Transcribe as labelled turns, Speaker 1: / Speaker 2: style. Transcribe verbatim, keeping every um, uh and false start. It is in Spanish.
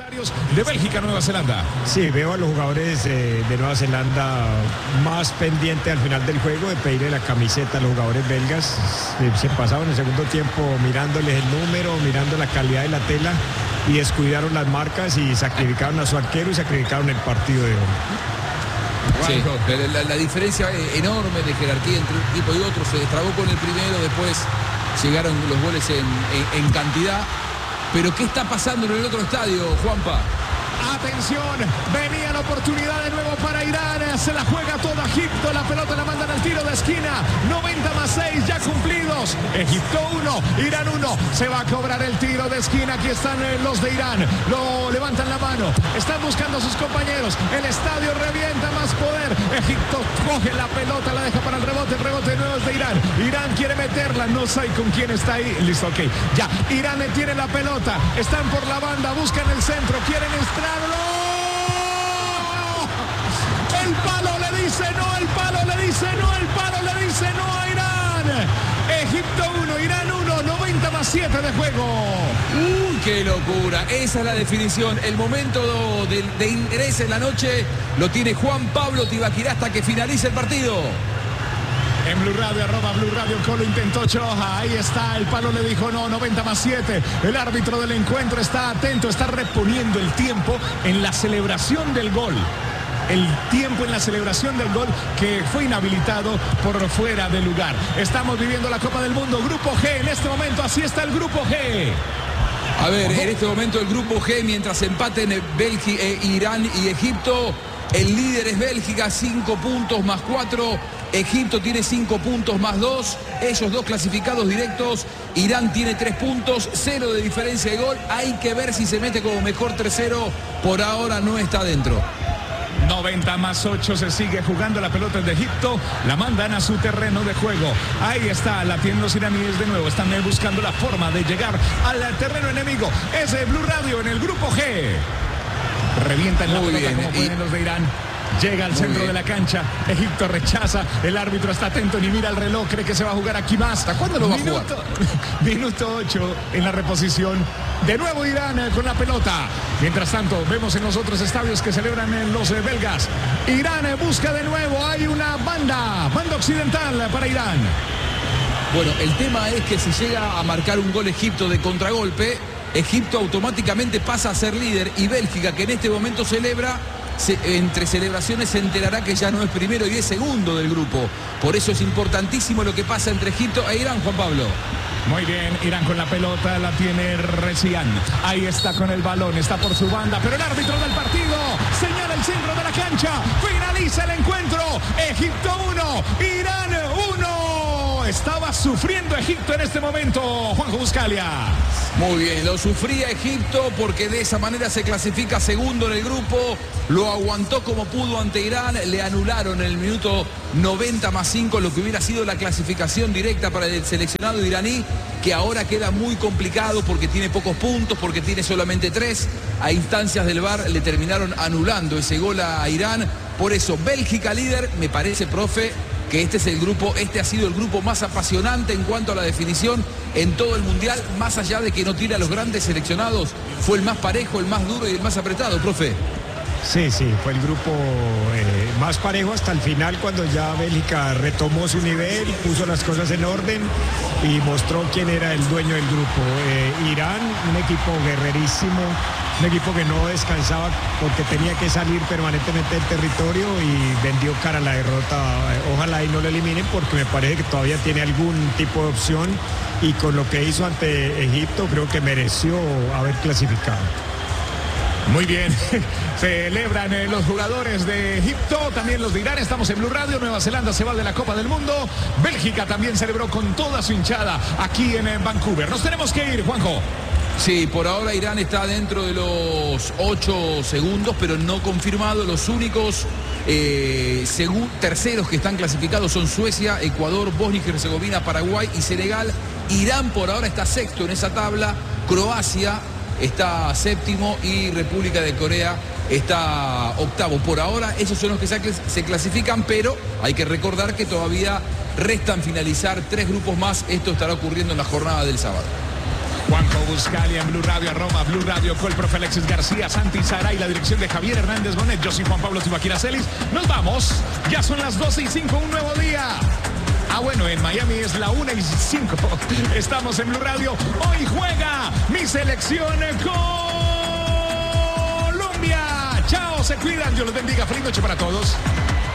Speaker 1: De Bélgica, Nueva Zelanda.
Speaker 2: Sí, veo a los jugadores eh, de Nueva Zelanda más pendientes al final del juego de pedirle la camiseta a los jugadores belgas. Eh, se pasaban el segundo tiempo mirándoles el número, mirando la calidad de la tela y descuidaron las marcas y sacrificaron a su arquero y sacrificaron el partido de hoy.
Speaker 3: Sí, la, la diferencia enorme de jerarquía entre un equipo y otro se destrabó con el primero, después llegaron los goles en, en, en cantidad. Pero ¿qué está pasando en el otro estadio, Juanpa?
Speaker 1: Atención, venía la oportunidad de nuevo para Irán, se la juega toda Egipto, la pelota la mandan al tiro de esquina, noventa más seis ya cumplidos, Egipto uno, Irán uno, se va a cobrar el tiro de esquina, aquí están los de Irán, lo levantan la mano, están buscando a sus compañeros, el estadio revienta, más poder, Egipto coge la pelota, la deja para el rebote, el rebote de nuevo es de Irán, Irán quiere meterla, no sé con quién está ahí, listo, ok, ya, Irán tiene la pelota, están por la banda, buscan el centro, quieren entrar. El palo le dice no, el palo le dice no, el palo le dice no a Irán. Egipto uno, Irán uno, noventa más siete de juego.
Speaker 3: Uy, qué locura. Esa es la definición. El momento de, de interés en la noche lo tiene Juan Pablo Tibaquirá hasta que finalice el partido.
Speaker 1: En Blue Radio, arroba Blue Radio, Colo intentó Choja, ahí está, el palo le dijo no, noventa más siete, el árbitro del encuentro está atento, está reponiendo el tiempo en la celebración del gol. El tiempo en la celebración del gol que fue inhabilitado por fuera de lugar. Estamos viviendo la Copa del Mundo, Grupo G, en este momento así está el Grupo G.
Speaker 3: A ver, en este momento el Grupo G, mientras empaten Bélgica, eh, Irán y Egipto, el líder es Bélgica, cinco puntos más cuatro. Egipto tiene cinco puntos más dos, ellos dos clasificados directos, Irán tiene tres puntos, cero de diferencia de gol, hay que ver si se mete como mejor tercero, por ahora no está dentro.
Speaker 1: noventa más ocho, se sigue jugando la pelota de Egipto, la mandan a su terreno de juego, ahí está, la tienen los iraníes de nuevo, están buscando la forma de llegar al terreno enemigo, es de Blue Radio en el Grupo G. Revientan la pelota como pueden los de Irán. Llega al Muy centro bien. de la cancha, Egipto rechaza, el árbitro está atento ni mira el reloj, cree que se va a jugar aquí más.
Speaker 3: ¿Hasta cuándo lo va
Speaker 1: minuto,
Speaker 3: a jugar?
Speaker 1: Minuto ocho en la reposición. De nuevo Irán con la pelota. Mientras tanto, vemos en los otros estadios que celebran en los belgas. Irán busca de nuevo, hay una banda, banda occidental para Irán.
Speaker 3: Bueno, el tema es que si llega a marcar un gol Egipto de contragolpe, Egipto automáticamente pasa a ser líder y Bélgica, que en este momento celebra, Se, entre celebraciones se enterará que ya no es primero y es segundo del grupo. Por eso es importantísimo lo que pasa entre Egipto e Irán, Juan Pablo.
Speaker 1: Muy bien, Irán con la pelota, la tiene Recián. Ahí está con el balón, está por su banda, pero el árbitro del partido señala el centro de la cancha. Finaliza el encuentro. Egipto uno, Irán uno. Estaba sufriendo Egipto en este momento, Juanjo Buscalia.
Speaker 3: Muy bien, lo sufría Egipto porque de esa manera se clasifica segundo en el grupo. Lo aguantó como pudo ante Irán. Le anularon en el minuto noventa más cinco lo que hubiera sido la clasificación directa para el seleccionado iraní, que ahora queda muy complicado porque tiene pocos puntos, porque tiene solamente tres. A instancias del V A R le terminaron anulando ese gol a Irán. Por eso, Bélgica líder, me parece, profe, que este es el grupo, este ha sido el grupo más apasionante en cuanto a la definición en todo el Mundial, más allá de que no tira a los grandes seleccionados, fue el más parejo, el más duro y el más apretado, profe.
Speaker 2: Sí, sí, fue el grupo eh, más parejo hasta el final, cuando ya Bélgica retomó su nivel, puso las cosas en orden y mostró quién era el dueño del grupo. Eh, Irán, un equipo guerrerísimo, un equipo que no descansaba porque tenía que salir permanentemente del territorio y vendió cara a la derrota. Ojalá y no lo eliminen porque me parece que todavía tiene algún tipo de opción y con lo que hizo ante Egipto creo que mereció haber clasificado.
Speaker 1: Muy bien, celebran eh, los jugadores de Egipto, también los de Irán. Estamos en Blue Radio. Nueva Zelanda se va de la Copa del Mundo. Bélgica también celebró con toda su hinchada aquí en, en Vancouver. Nos tenemos que ir, Juanjo.
Speaker 3: Sí, por ahora Irán está dentro de los ocho segundos, pero no confirmado. Los únicos eh, terceros que están clasificados son Suecia, Ecuador, Bosnia y Herzegovina, Paraguay y Senegal. Irán por ahora está sexto en esa tabla. Croacia está séptimo y República de Corea está octavo. Por ahora esos son los que se clasifican, pero hay que recordar que todavía restan finalizar tres grupos más. Esto estará ocurriendo en la jornada del sábado.
Speaker 1: Juanjo Buscalia en Blue Radio, arroba Blue Radio, Col, profe Alexis García, Santi Saray, la dirección de Javier Hernández Bonet. Yo soy Juan Pablo Tibaquira Celis. Nos vamos. Ya son las doce y cinco, un nuevo día. Ah, bueno, en Miami es la una y cinco. Estamos en Blue Radio. Hoy juega mi selección Colombia. Chao, se cuidan. Dios los bendiga. Feliz noche para todos.